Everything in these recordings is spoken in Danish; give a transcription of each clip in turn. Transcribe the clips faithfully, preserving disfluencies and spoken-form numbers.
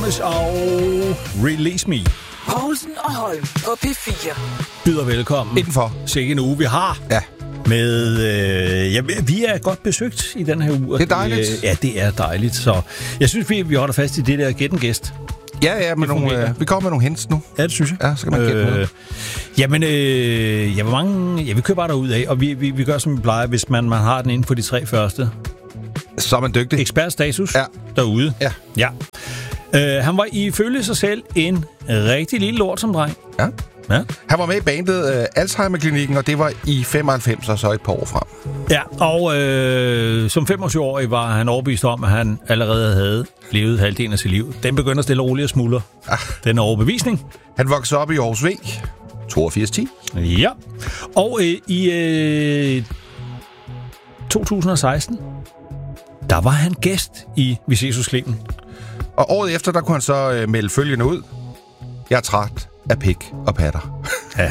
Promise og Release Me. Poulsen og Holm på P fire. Byder velkommen. Indenfor. Sikke en uge, vi har. Ja. Med, øh, ja, vi er godt besøgt i den her uge. Det er dejligt. Øh, ja, det er dejligt. Så jeg synes, vi, vi holder fast i det der Gæt en Gæst. Ja, ja, med nogle, øh, vi kommer med nogle hints nu. Ja, det synes jeg. Ja, så kan man gætte noget. Øh, jamen, øh, ja, hvor mange... Ja, vi kører bare derud af, og vi, vi, vi gør, som vi plejer, hvis man, man har den inden for de tre første. Så er man dygtig. Ekspertstatus Ja. derude. Ja. Ja. Øh, han var ifølge sig selv en rigtig lille lort som dreng. Ja. Ja. Han var med i bandet uh, Alzheimer-klinikken, og det var i femoghalvfems, og så et par år frem. Ja, og øh, som femogtyve-årig var han overbevist om, at han allerede havde levet halvdelen af sit liv. Den begynder stille og roligt at smuldre. Ah. Den overbevisning. Han voksede op i Aarhus V, toogfirs ti. Ja. Og øh, i øh, to tusind og seksten, der var han gæst i Vi ses hos Clemen. Og året efter, der kunne han så øh, melde følgende ud. Jeg er træt af pik og patter. Ja.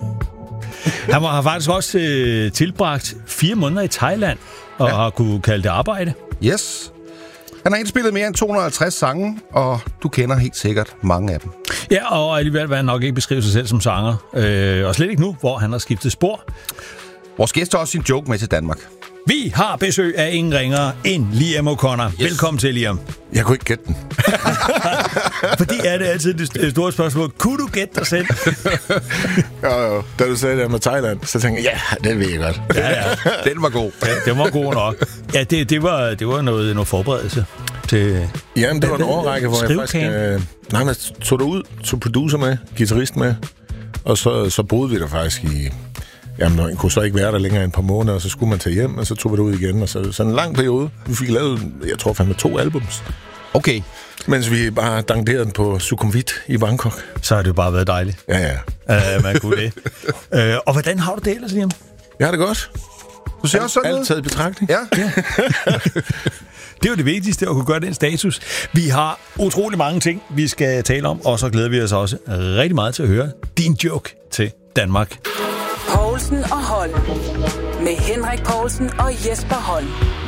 Han har faktisk også øh, tilbragt fire måneder i Thailand, og ja. har kunne kalde det arbejde. Yes. Han har indspillet mere end to hundrede og halvtreds sange, og du kender helt sikkert mange af dem. Ja, og alligevel vil han nok ikke beskrive sig selv som sanger. Øh, og slet ikke nu, hvor han har skiftet spor. Vores gæst har også sin joke med til Danmark. Vi har besøg af ingen ringere end Liam O'Connor. Yes. Velkommen til, Liam. Jeg kunne ikke gætte den. Fordi er det altid det store spørgsmål. Kunne du gætte dig selv? jo, jo. Da du sagde det med Thailand, så tænkte jeg, ja, det ved jeg godt. Ja, ja. Den var god. Ja, den var god nok. Ja, det, det var, det var noget, noget forberedelse til... Jamen, det var en overrække, hvor jeg faktisk... Øh, nej, men tog derud, tog producer med, guitarist med, og så, så boede vi der faktisk i... Jamen, man kunne så ikke være der længere end et par måneder, og så skulle man tage hjem, og så tog vi det ud igen. Og så sådan en lang periode. Vi fik lavet, jeg tror fandme, to albums. Okay. Mens vi bare danderede den på Sukhumvit i Bangkok. Så har det jo bare været dejligt. Ja, ja. Uh, man kunne det. Uh, og hvordan har du det ellers, Liam? Jeg har det godt. Du ser også sådan alt noget? taget i betragtning. Ja. Ja. Det er jo det vigtigste, at kunne gøre den status. Vi har utrolig mange ting, vi skal tale om, og så glæder vi os også rigtig meget til at høre din joke til Danmark. Poulsen og Holm. Med Henrik Poulsen og Jesper Holm.